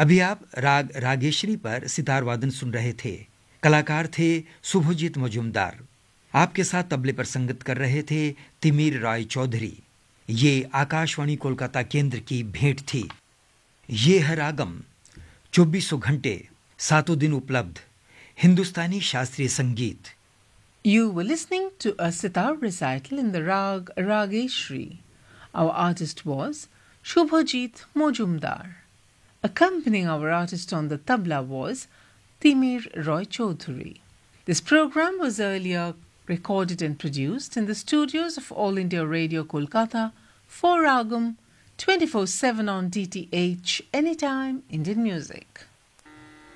अभी आप राग रागेश्वरी पर सितार वादन सुन रहे थे। कलाकार थे शुभजीत मजूमदार। आपके साथ तबले पर संगत कर रहे थे तिमिर राय चौधरी। ये आकाशवाणी कोलकाता केंद्र की भेंट थी। ये है रागम, 24 घंटे 7 दिन उपलब्ध हिंदुस्तानी शास्त्रीय संगीत। You were listening to a sitar recital in the rag Rageshri. Our artist was Shubhajit Mojumdar. Accompanying our artist on the tabla was Timir Roy Chaudhary. This program was earlier recorded and produced in the studios of All India Radio Kolkata for Ragam 24/7 on DTH Anytime Indian Music.